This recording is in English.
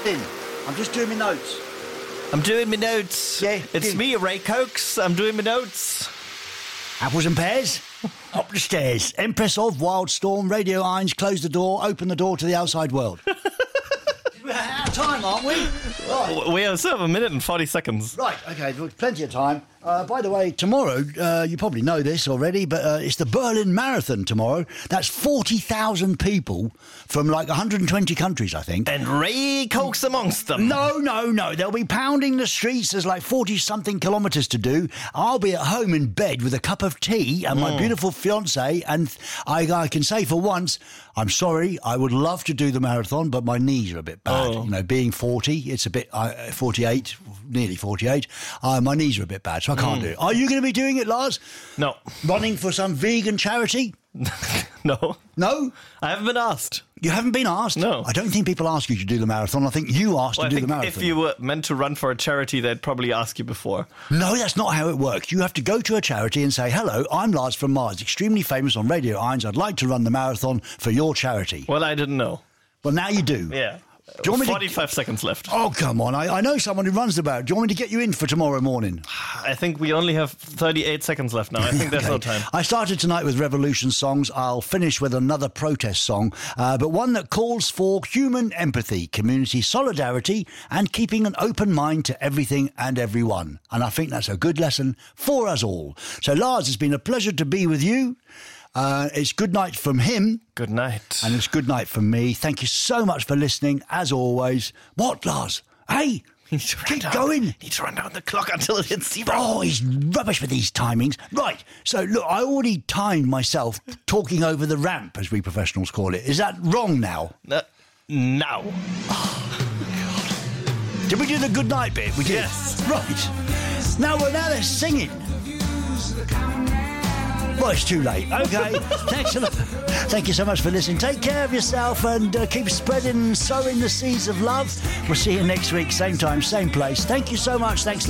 I'm just doing my notes. I'm doing my notes. Yeah, It's do. me, Ray Cokes. I'm doing my notes. Apples and pears, up the stairs. Empress of Wildstorm, Radio Irons, close the door, open the door to the outside world. We're out of time, aren't we? Right. We still have a minute and 40 seconds. Right, okay, plenty of time. By the way, tomorrow, you probably know this already, but it's the Berlin Marathon tomorrow. That's 40,000 people from like 120 countries, I think. And Ray Cokes amongst them. No. They'll be pounding the streets. There's like 40-something kilometres to do. I'll be at home in bed with a cup of tea and my beautiful fiancée, and I can say for once, I'm sorry, I would love to do the marathon, but my knees are a bit bad. Oh. You know, being 40, it's a bit, 48, nearly 48, my knees are a bit bad, so I can't do it. Are you going to be doing it, Lars? No. Running for some vegan charity? No. No? I haven't been asked. You haven't been asked? No. I don't think people ask you to do the marathon. I think you asked to Well, I do the think marathon. if you were meant to run for a charity, they'd probably ask you before. No, that's not how it works. You have to go to a charity and say, hello, I'm Lars from Mars, extremely famous on Radio Irons. I'd like to run the marathon for your charity. Well, I didn't know. Well, now you do. Yeah. Do you want me to- 45 seconds left. Oh, come on. I know someone who runs the marathon. Do you want me to get you in for tomorrow morning? I think we only have 38 seconds left now. I think there's no time. I started tonight with Revolution songs. I'll finish with another protest song, but one that calls for human empathy, community solidarity, and keeping an open mind to everything and everyone. And I think that's a good lesson for us all. So, Lars, it's been a pleasure to be with you. It's good night from him. Good night. And it's good night from me. Thank you so much for listening, as always. What, Lars? Hey, keep going. Need to run down the clock until it hits 0. Oh, he's rubbish with these timings. Right, so look, I already timed myself talking over the ramp, as we professionals call it. Is that wrong now? Now. Did we do the good night bit? We did. Yes. Right. Now they're singing. Well, it's too late. Okay. Thanks a lot. Thank you so much for listening. Take care of yourself and keep spreading and sowing the seeds of love. We'll see you next week, same time, same place. Thank you so much. Thanks.